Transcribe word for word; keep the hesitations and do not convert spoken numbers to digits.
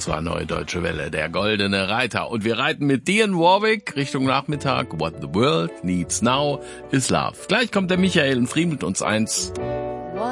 war Neue Deutsche Welle, der Goldene Reiter. Und wir reiten mit Dionne Warwick Richtung Nachmittag. What the world needs now is love. Gleich kommt der Michael und friemelt uns eins